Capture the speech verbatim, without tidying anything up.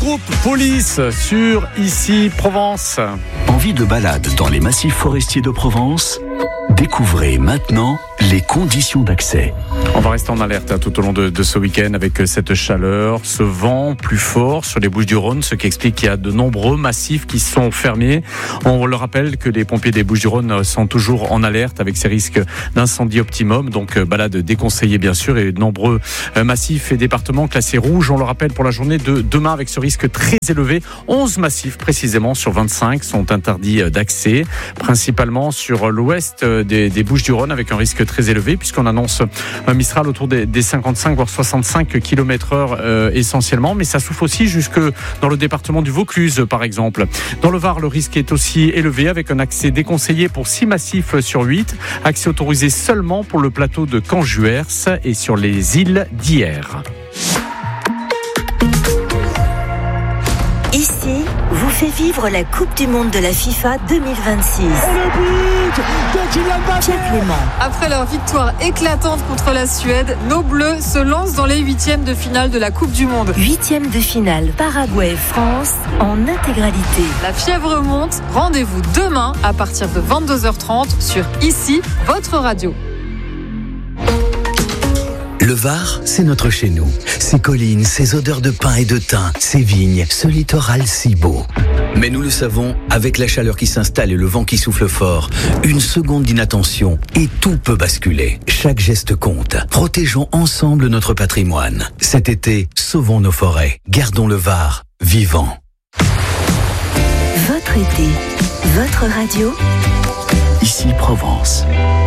groupe Police sur Ici Provence. Envie de balade dans les massifs forestiers de Provence ? Découvrez maintenant les conditions d'accès. On va rester en alerte hein, tout au long de, de ce week-end avec cette chaleur, ce vent plus fort sur les Bouches-du-Rhône, ce qui explique qu'il y a de nombreux massifs qui sont fermés. On le rappelle que les pompiers des Bouches-du-Rhône sont toujours en alerte avec ces risques d'incendie optimum. Donc balade déconseillée bien sûr et de nombreux massifs et départements classés rouges. On le rappelle pour la journée de demain avec ce risque très élevé. onze massifs précisément sur vingt-cinq sont interdits d'accès, principalement sur l'ouest des, des Bouches-du-Rhône avec un risque très élevé puisqu'on annonce un Mistral autour des, des cinquante-cinq voire soixante-cinq kilomètres heure euh, essentiellement, mais ça souffle aussi jusque dans le département du Vaucluse par exemple. Dans le Var, le risque est aussi élevé avec un accès déconseillé pour six massifs sur huit, accès autorisé seulement pour le plateau de Canjuers et sur les îles d'Hyères. Ici, vous fait vivre la Coupe du Monde de la FIFA deux mille vingt-six. Oh le but de Kylian Mbappé. Pierre Clément. Après leur victoire éclatante contre la Suède, nos Bleus se lancent dans les huitièmes de finale de la Coupe du Monde. Huitièmes de finale, Paraguay-France en intégralité. La fièvre monte, rendez-vous demain à partir de vingt-deux heures trente sur Ici, votre radio. Le Var, c'est notre chez nous. Ses collines, ses odeurs de pin et de thym, ses vignes, ce littoral si beau. Mais nous le savons, avec la chaleur qui s'installe et le vent qui souffle fort, une seconde d'inattention et tout peut basculer. Chaque geste compte. Protégeons ensemble notre patrimoine. Cet été, sauvons nos forêts. Gardons le Var vivant. Votre été, votre radio. Ici Provence.